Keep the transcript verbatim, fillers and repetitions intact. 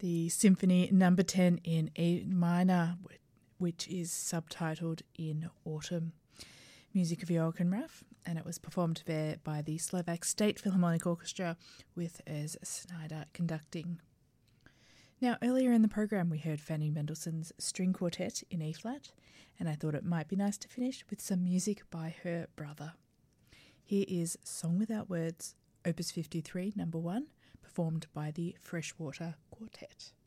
the Symphony Number ten in A minor, which is subtitled In Autumn. Music of Joachim Raff, and it was performed there by the Slovak State Philharmonic Orchestra with Urs Schneider conducting. Now, earlier in the program we heard Fanny Mendelssohn's String Quartet in E-flat, and I thought it might be nice to finish with some music by her brother. Here is Song Without Words, Opus fifty-three, number one, performed by the Freshwater Quartet.